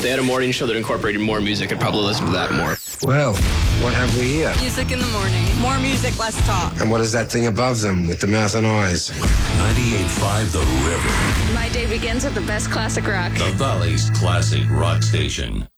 they had a morning show that incorporated more music, I'd probably listen to that more. Well, what have we here? Music in the morning. More music, less talk. And what is that thing above them with the mouth and eyes? 98.5 The River. My day begins with the best classic rock. The Valley's classic rock station.